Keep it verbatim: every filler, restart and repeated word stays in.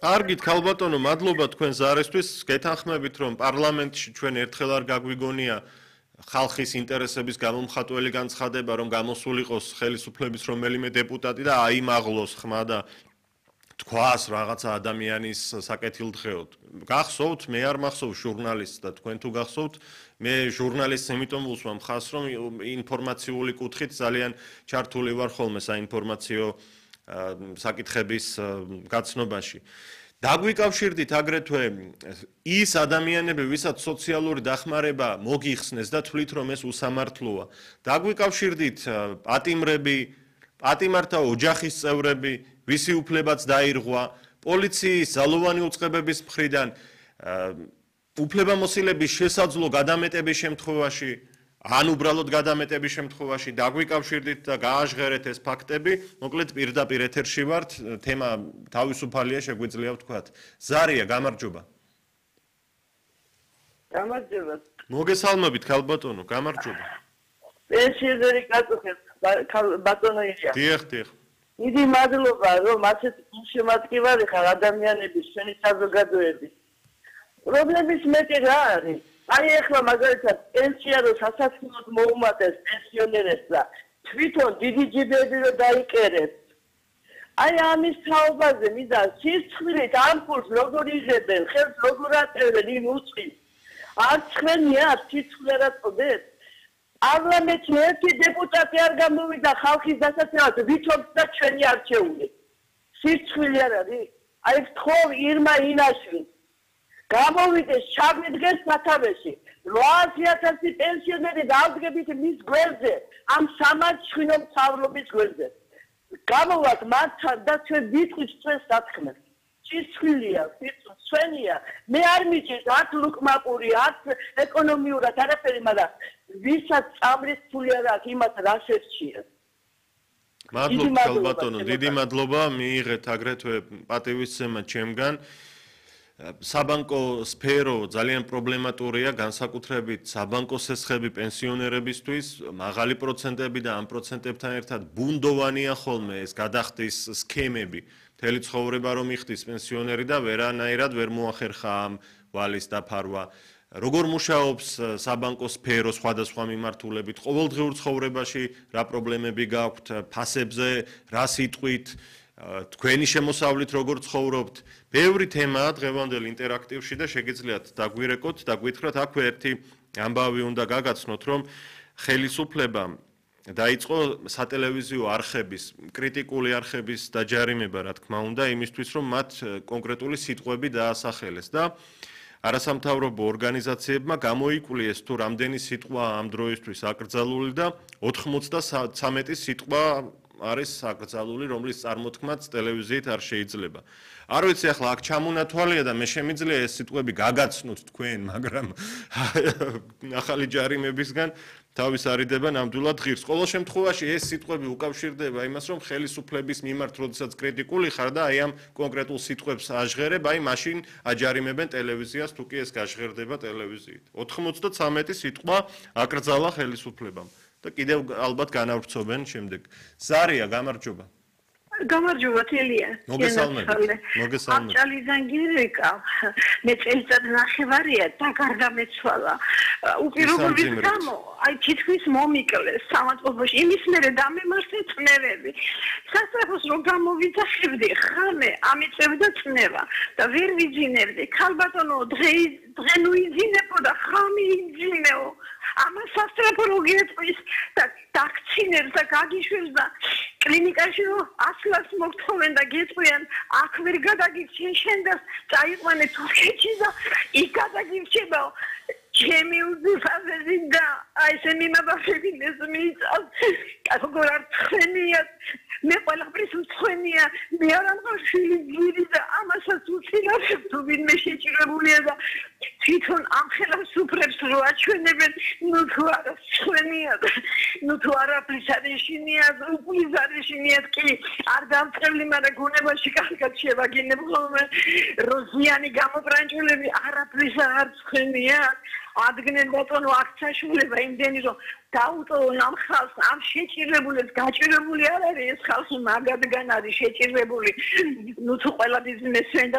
კარგით, ქალბატონო, მადლობა თქვენ ზარისთვის. გეთანხმებით, რომ პარლამენტში ჩვენ ერთხელ არ გაგვიგონია ხალხის ინტერესების გამომხატველი განცხადება, რომ გამოსულ იყოს ხელისუფლების რომელიმე დეპუტატი და აიმაღლოს ხმა და თქვას რაღაცა ადამიანის საკეთილდღეოდ. გახსოვთ, მე არ მახსოვს ჟურნალისტს და თქვენ თუ გახსოვთ, მე ჟურნალისტს იმიტომ ვუსვამ ხაზს, რომ ინფორმაციული კუთხით ძალიან ჩართული ვარ ხოლმე საინფორმაციო საკითხების გაცნობაში. დაგვიკავშირდით აგრეთვე ის ადამიანები, ვისაც სოციალური დახმარება მოგიხსნეს და თვლით, რომ ეს უსამართლოა. დაგვიკავშირდით პატიმრები, პატიმართა ოჯახის წევრები, ვისი უფლებაც დაირღვა, პოლიციის ძალოვანი უწყებების მხრიდან უფლებამოსილების შესაძლო გადამეტების შემთხვევაში ან უბრალოდ გადამეტების შემთხვევაში დაგვიკავშირდით და გააჟღერეთ ეს ფაქტები, მოკლედ პირდაპირ ეთერში ვართ, თემა თავისუფალია, შეგვიძლია ვთქვათ. ზარია, გამარჯობა. გამარჯობა. მოგესალმებით, ქალბატონო, გამარჯობა. პენსიონერი კაცოხეთ, ბატონო ილია. დიახ, დიახ. დიდი მადლობა, რომ ასეთ შემატკივარი ხარ ადამიანების, ჩვენი საზოგადოების. პრობლემის მეტი რა არის? აი ახლა მაგალითად პენსია რო სასაცილოდ მოუმატეს პენსიონერებს და თვითონ დიდი ჯიბები რო დაიკერებს. აი ამის თაობაზე მინდა სისხლით ამპულს როგორ იღებენ, ხელს როგორ აწევენ იმ უწყის. არც ხმენია სისხლი რა წოდეთ. პარლამენტში ერთი დეპუტატი არ გამოვიდა ხალხის დასაცავად, ვითომ და ჩვენი არჩეული. სისხლი არ არის? აი თხოვ ირმა ინაშვილი. გამოვიდეს ჩაგვიდგეს სათავეში რვაასი ათასი პენსიონერი დავდგებით მის გვერდზე ამ სამარცხვინო მთავრობის გვერდზე გამოვათ მათთან და ჩვენ ვიტყვით ჩვენს საქმეს სისხლია სიცოცხლეა მე არ მიჭირთ არც ლუკმაპური არც ეკონომიურად არაფერი მაგრამ ვისაც წამლის ფული არ აქვს იმათ რა შეჭია მადლობა ქალბატონო დიდი მადლობა მიიღეთ აგრეთვე პატივისცემა ჩემგან საბანკო სფერო ძალიან პრობლემატურია, განსაკუთრებით საბანკო სესხები პენსიონერებისთვის, მაღალი პროცენტები და ამ პროცენტებთან ერთად ბუნდოვანია ხოლმე ეს გადახდის სქემები. მთელი ცხოვრება რომ იხდის პენსიონერი და ვერანაირად ვერ მოახერხა ამ ვალის დაფარვა. როგორ მუშაობს საბანკო სფერო სხვადასხვა მიმართულებით, ყოველდღიურ ცხოვრებაში რა პრობლემები გაქვთ, ფასებზე, რა სიტყვით თქვენი შემოსავლით როგორ ცხოვრობთ. ბევრი თემაა დღევანდელ ინტერაქტივში და შეგიძლიათ დაგვირეკოთ და გვითხრათ აქვე ერთი ამბავი უნდა გაგაცნოთ, რომ ხელისუფლებამ დაიწყო სატელევიზიო არხების, კრიტიკული არხების დაჯარიმება, რა თქმა უნდა, იმისთვის, რომ მათ კონკრეტული სიტყვები დაასახელეს და არასამთავრობო ორგანიზაციებმა გამოიკულიეს თუ რამდენი სიტყვა ამ დროისთვის აკრძალული და ოთხმოცდათრამეტი სიტყვა არის აკრძალული, რომლის წარმოთქმაც ტელევიზიით არ შეიძლება. არ ვიცი ახლა აქ ჩამონათვალია და მე შემიძლია ეს სიტყვები გაგაცნოთ თქვენ, მაგრამ ახალი ჯარიმებისგან თავის არიდება ნამდვილად ღირს. ყოველ შემთხვევაში ეს სიტყვები უკავშირდება იმას, რომ ხელისუფლების მიმართ როდესაც კრიტიკული ხარ და აი ამ კონკრეტულ სიტყვებს აჟღერებ, აი მაშინ აჯარიმებენ ტელევიზიას, თუ კი ეს გაჟღერდება ტელევიზიით. ოთხმოცდათრამეტი სიტყვა აკრძალა ხელისუფლებამ. და კიდევ ალბათ განავრცობენ შემდეგ. ზარია, გამარჯობა. გამარჯობა, თელია. მოგესალმებით. მოგესალმებით. ამჭალიდან გირეკა. მე წელიწად ნახევარია და გარდამეცვალა. უპირობობის გამო, აი თითქმის მომიკლეს სამწყობოში. იმის მერე დამემართა წნევები. სასწრაფოს რომ გამოვიძახებდი, ხამე ამიწევდა წნევა და ვერ ვიძინებდი. ქალბატონო, დღე დღე ნუ იძინებო და ხამი იძინეო. ამას სასწრაფო რო გეტყვის და დაქცინებს და გაგიშვებს და კლინიკაში რომ ასლას მოგთხოვენ და გეტყვიან აქ ვერ გადაგიქცენ შენ და წაიყვანე თურქეთში და იქ გადაგიქცებაო ჩემი უძიფაზები და აი ესე მიმაბახებინეს მიწას როგორ არ ცხენია მე ყველაფრის მცხენია მე არ ამხილი გირი და ამასაც უცილავებ თუ ვინმე შეჭირებულია და თვითონ ამ ხელას უფრებს რო აჩვენებენ ნუ თუ არა ცხენია ნუ თუ არაფრის არიშინია უპლის არიშინია კი არ დამწყევლი მაგრამ გუნებაში კარგად შევაგინებ ხოლმე როზიანი გამოპრანჭულები არაფრის არ ცხენია ადგნენ ბატონო აქცაშულება იმდენი რომ დაუტოვონ ამ ხალხს ამ შეჭირებულებს გაჭირებული არ არის ეს ხალხი მაგადგან არის შეჭირებული ნუ თუ ყველა ბიზნესმენი და